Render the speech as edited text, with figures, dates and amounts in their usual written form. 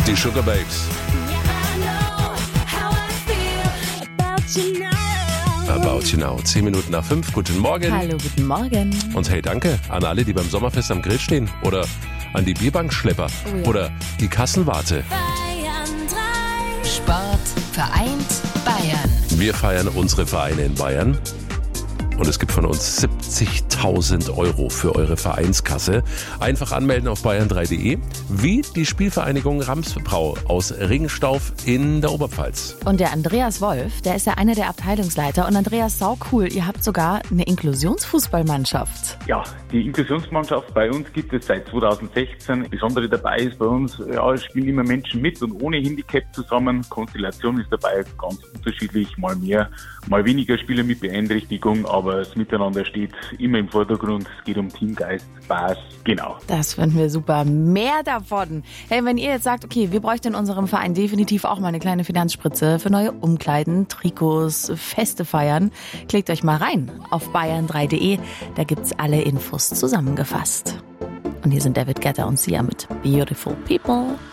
Die Sugar Babes. About You Now. 10 Minuten nach 5. Guten Morgen. Hallo, guten Morgen. Und hey, danke an alle, die beim Sommerfest am Grill stehen. Oder an die Bierbankschlepper. Oh ja. Oder die Kassenwarte. Sport vereint Bayern. Wir feiern unsere Vereine in Bayern. Und es gibt von uns 70.000 Euro für eure Vereinskasse. Einfach anmelden auf bayern3.de. Wie die Spielvereinigung Ramsbrau aus Ringstauf in der Oberpfalz. Und der Andreas Wolf, der ist ja einer der Abteilungsleiter. Und Andreas, sau cool, ihr habt sogar eine Inklusionsfußballmannschaft. Ja, die Inklusionsmannschaft bei uns gibt es seit 2016. Das Besondere dabei ist bei uns, es spielen immer Menschen mit und ohne Handicap zusammen. Konstellation ist dabei ganz unterschiedlich, mal mehr, mal weniger Spieler mit Beeinträchtigung, aber das Miteinander steht immer im Vordergrund. Es geht um Teamgeist, Spaß, genau. Das finden wir super. Mehr davon. Hey, wenn ihr jetzt sagt, okay, wir bräuchten in unserem Verein definitiv auch mal eine kleine Finanzspritze für neue Umkleiden, Trikots, Feste feiern, klickt euch mal rein auf bayern3.de. Da gibt's alle Infos zusammengefasst. Und hier sind David Guetta und Sia mit Beautiful People.